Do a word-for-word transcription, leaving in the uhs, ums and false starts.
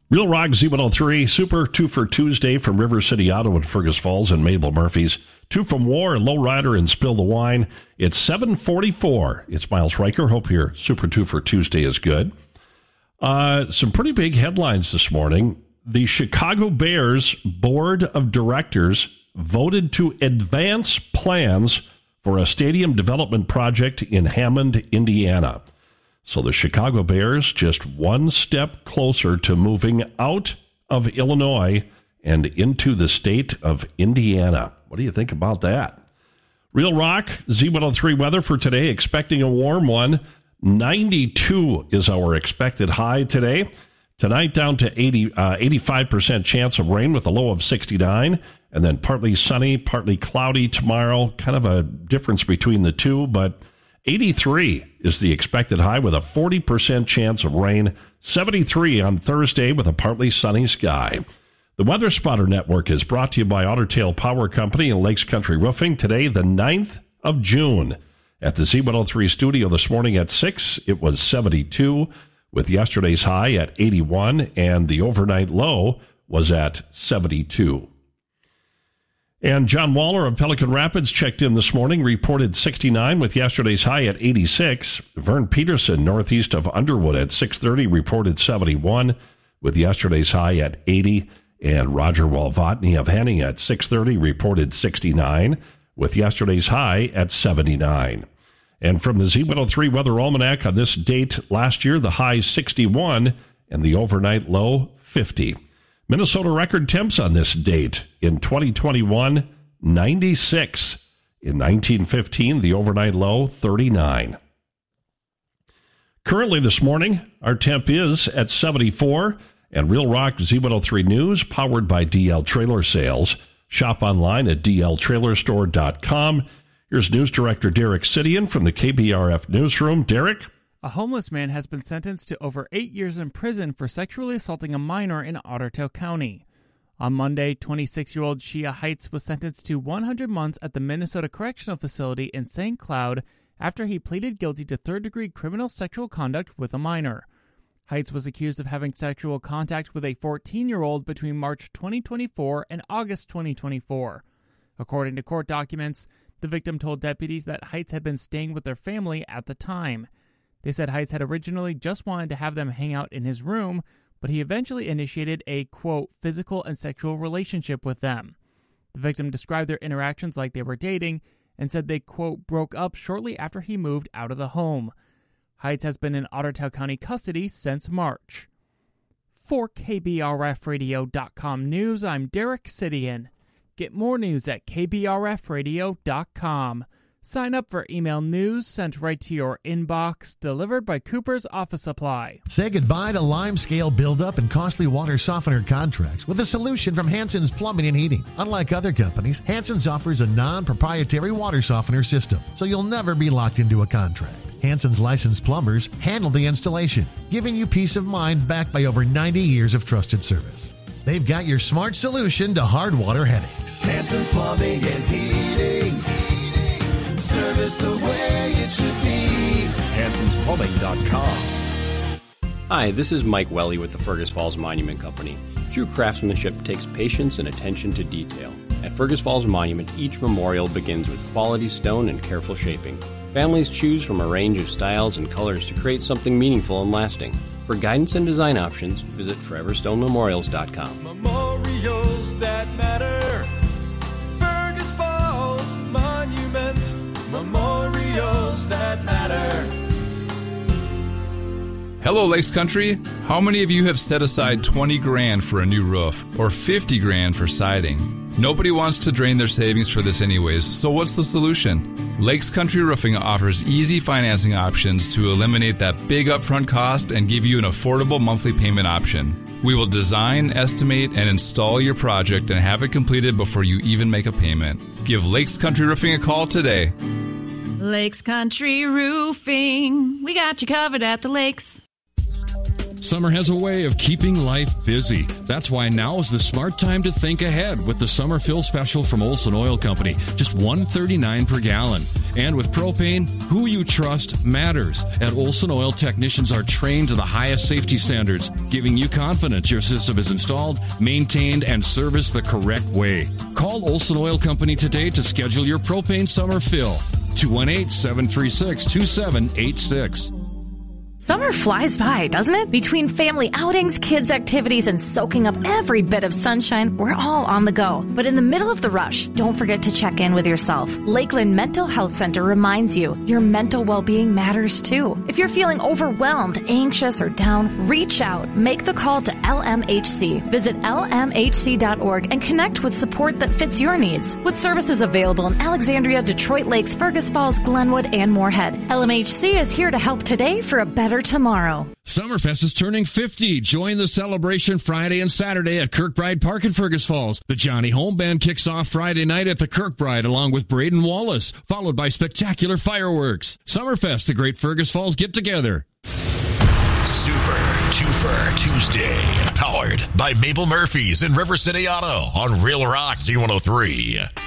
Real Rock Z one oh three, Super two for Tuesday from River City Auto in Fergus Falls and Mabel Murphy's. Two from War, Lowrider, and Spill the Wine. It's seven forty-four. It's Miles Riker. Hope your Super two for Tuesday is good. Uh, some pretty big headlines this morning. The Chicago Bears Board of Directors voted to advance plans for a stadium development project in Hammond, Indiana. So the Chicago Bears just one step closer to moving out of Illinois and into the state of Indiana. What do you think about that? Real Rock, Z one oh three weather for today, expecting a warm one. ninety-two is our expected high today. Tonight down to eighty, uh, eighty-five percent chance of rain with a low of sixty-nine. And then partly sunny, partly cloudy tomorrow. Kind of a difference between the two, but eighty-three is the expected high with a forty percent chance of rain. seventy-three on Thursday with a partly sunny sky. The Weather Spotter Network is brought to you by Otter Tail Power Company and Lakes Country Roofing. Today, the ninth of June. At the Z one oh three studio this morning at six, it was seventy-two, with yesterday's high at eighty-one, and the overnight low was at seventy-two. And John Waller of Pelican Rapids checked in this morning, reported sixty-nine with yesterday's high at eighty-six. Vern Peterson, northeast of Underwood at six thirty, reported seventy-one with yesterday's high at eighty. And Roger Walvotny of Henning at six thirty reported sixty-nine with yesterday's high at seventy-nine. And from the Z one oh three Weather Almanac on this date last year, the high sixty-one and the overnight low fifty. Minnesota record temps on this date in twenty twenty-one, ninety-six. In nineteen fifteen, the overnight low, thirty-nine. Currently this morning, our temp is at seventy-four. And Real Rock Z one oh three News, powered by D L Trailer Sales. Shop online at d l trailer store dot com. Here's News Director Derek Sidian from the K B R F Newsroom. Derek? A homeless man has been sentenced to over eight years in prison for sexually assaulting a minor in Otter Tail County. On Monday, twenty-six-year-old Shia Heights was sentenced to one hundred months at the Minnesota Correctional Facility in Saint Cloud after he pleaded guilty to third-degree criminal sexual conduct with a minor. Heights was accused of having sexual contact with a fourteen-year-old between March twenty twenty-four and August twenty twenty-four. According to court documents, the victim told deputies that Heights had been staying with their family at the time. They said Heights had originally just wanted to have them hang out in his room, but he eventually initiated a, quote, physical and sexual relationship with them. The victim described their interactions like they were dating and said they, quote, broke up shortly after he moved out of the home. Heights has been in Otter Tail County custody since March. For K B R F radio dot com News, I'm Derek Sidian. Get more news at k b r f radio dot com. Sign up for email news sent right to your inbox, delivered by Cooper's Office Supply. Say goodbye to limescale buildup and costly water softener contracts with a solution from Hanson's Plumbing and Heating. Unlike other companies, Hanson's offers a non-proprietary water softener system, so you'll never be locked into a contract. Hanson's licensed plumbers handle the installation, giving you peace of mind backed by over ninety years of trusted service. They've got your smart solution to hard water headaches. Hanson's Plumbing and Heating. Service the way it should be. Hansons Plumbing dot com. Hi, this is Mike Welly with the Fergus Falls Monument Company. True craftsmanship takes patience and attention to detail. At Fergus Falls Monument, each memorial begins with quality stone and careful shaping. Families choose from a range of styles and colors to create something meaningful and lasting. For guidance and design options, visit forever stone memorials dot com. Memorials that matter. Fergus Falls Monument. Memorials that matter. Hello, Lakes Country. How many of you have set aside twenty grand for a new roof or fifty grand for siding? Nobody wants to drain their savings for this anyways, so what's the solution? Lakes Country Roofing offers easy financing options to eliminate that big upfront cost and give you an affordable monthly payment option. We will design, estimate, and install your project and have it completed before you even make a payment. Give Lakes Country Roofing a call today. Lakes Country Roofing. We got you covered at the lakes. Summer has a way of keeping life busy. That's why now is the smart time to think ahead with the summer fill special from Olson Oil Company. Just one dollar and thirty-nine cents per gallon. And with propane, who you trust matters. At Olson Oil, technicians are trained to the highest safety standards, giving you confidence your system is installed, maintained, and serviced the correct way. Call Olson Oil Company today to schedule your propane summer fill. two one eight, seven three six, two seven eight six. Summer flies by, doesn't it? Between family outings, kids' activities, and soaking up every bit of sunshine, we're all on the go. But in the middle of the rush, don't forget to check in with yourself. Lakeland Mental Health Center reminds you your mental well-being matters too. If you're feeling overwhelmed, anxious, or down, reach out. Make the call to L M H C. Visit L M H C dot org and connect with support that fits your needs. With services available in Alexandria, Detroit Lakes, Fergus Falls, Glenwood, and Moorhead, L M H C is here to help today for a better tomorrow. Summerfest is turning fifty. Join the celebration Friday and Saturday at Kirkbride Park in Fergus Falls. The Johnny Home Band kicks off Friday night at the Kirkbride along with Braden Wallace, followed by spectacular fireworks. Summerfest, the great Fergus Falls get-together. Super Twofer Tuesday, powered by Mabel Murphy's and River City Auto on Real Rock Z one oh three.